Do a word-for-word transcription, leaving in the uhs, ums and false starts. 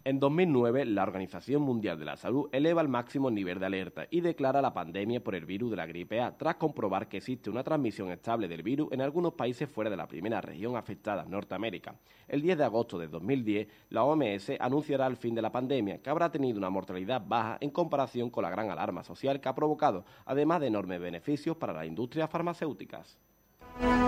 En dos mil nueve, la Organización Mundial de la Salud eleva al máximo nivel de alerta y declara la pandemia por el virus de la gripe A, tras comprobar que existe una transmisión estable del virus en algunos países fuera de la primera región afectada, Norteamérica. El diez de agosto de dos mil diez, la O M S anunciará el fin de la pandemia, que habrá tenido una mortalidad baja en comparación con la gran alarma social que ha provocado, además de enormes beneficios para las industrias farmacéuticas.